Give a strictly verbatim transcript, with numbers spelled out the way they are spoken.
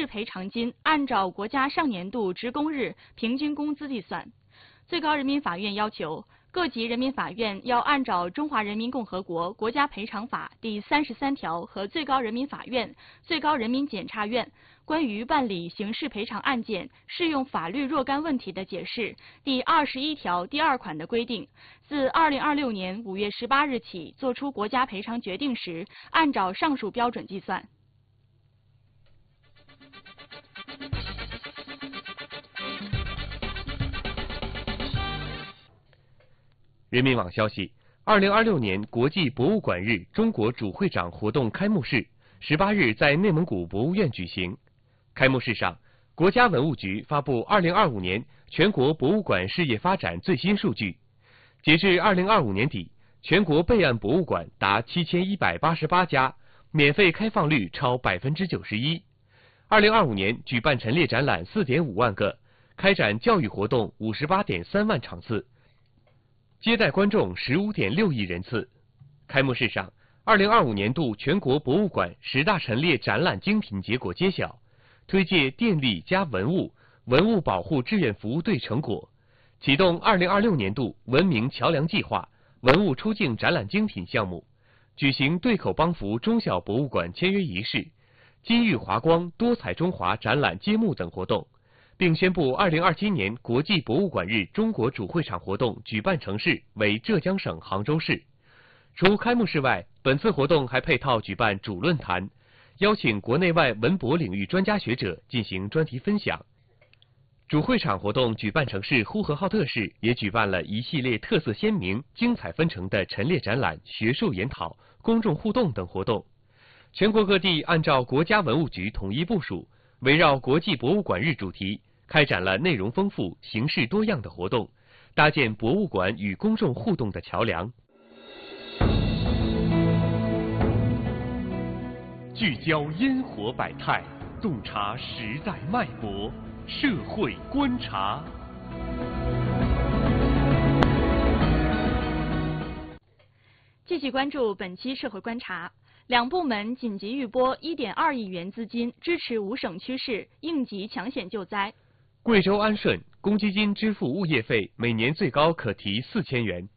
事赔偿金按照国家上年度职工日平均工资计算。最高人民法院要求各级人民法院要按照《中华人民共和国国家赔偿法》第三十三条和最高人民法院、最高人民检察院关于办理刑事赔偿案件适用法律若干问题的解释第二十一条第二款的规定，自二零二六年五月十八日起作出国家赔偿决定时，按照上述标准计算。 人民网消息，二零二六年国际博物馆日中国主会长活动开幕式十八日在内蒙古博物院举行。开幕式上，国家文物局发布二零二五年全国博物馆事业发展最新数据。截至二零二五年底，全国备案博物馆达七千一百八十八家，免费开放率超百分之九十一。二零二五年举办陈列展览四点五万个，开展教育活动五十八点三万场次。接待观众十五点六亿人次。开幕式上，二零二五年度全国博物馆十大陈列展览精品结果揭晓，推介电力加文物、文物保护志愿服务队成果，启动二零二六年度文明桥梁计划文物出境展览精品项目，举行对口帮扶中小博物馆签约仪式、金玉华光多彩中华展览揭幕等活动，并宣布二零二七年国际博物馆日中国主会场活动举办城市为浙江省杭州市。除开幕式外，本次活动还配套举办主论坛，邀请国内外文博领域专家学者进行专题分享。主会场活动举办城市呼和浩特市也举办了一系列特色鲜明、精彩纷呈的陈列展览、学术研讨、公众互动等活动。全国各地按照国家文物局统一部署，围绕国际博物馆日主题，开展了内容丰富、形式多样的活动，搭建博物馆与公众互动的桥梁。聚焦烟火百态，洞察时代脉搏，社会观察。 继续关注本期社会观察。两部门紧急预拨一点二亿元资金，支持五省区市应急抢险救灾。 贵州安顺公积金支付物业费每年最高可提四千元。